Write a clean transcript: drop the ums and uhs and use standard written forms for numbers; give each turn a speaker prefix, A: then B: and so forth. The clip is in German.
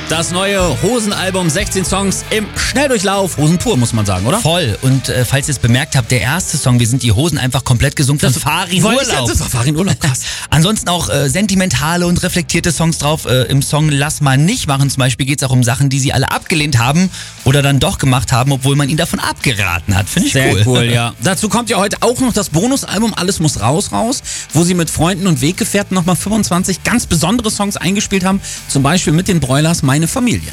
A: Das neue Hosen-Album, 16 Songs im Schnelldurchlauf. Hosen pur, muss man sagen, oder?
B: Voll. Und falls ihr es bemerkt habt, der erste Song, wir sind die Hosen, einfach komplett gesungen von Farin Urlaub.
A: Das war Farin Urlaub, krass.
B: Ansonsten auch sentimentale und reflektierte Songs drauf. Im Song Lass mal nicht machen zum Beispiel geht es auch um Sachen, die sie alle abgelehnt haben oder dann doch gemacht haben, obwohl man ihnen davon abgeraten hat. Finde ich
A: Sehr
B: cool.
A: cool, ja. Dazu kommt ja heute auch noch das Bonusalbum Alles muss raus, wo sie mit Freunden und Weggefährten nochmal 25 ganz besondere Songs eingespielt haben. Zum Beispiel mit den Broilers Meine Familie.